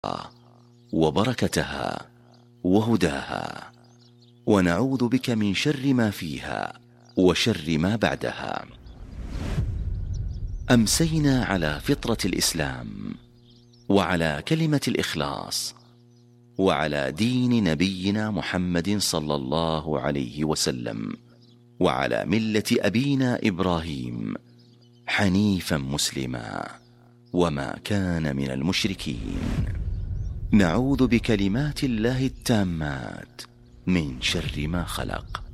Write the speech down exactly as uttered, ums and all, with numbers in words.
وبركتها وهداها، ونعوذ بك من شر ما فيها وشر ما بعدها. أمسينا على فطرة الإسلام، وعلى كلمة الإخلاص، وعلى دين نبينا محمد صلى الله عليه وسلم، وعلى ملة أبينا إبراهيم حنيفا مسلما وما كان من المشركين. نعوذ بكلمات الله التامات من شر ما خلق.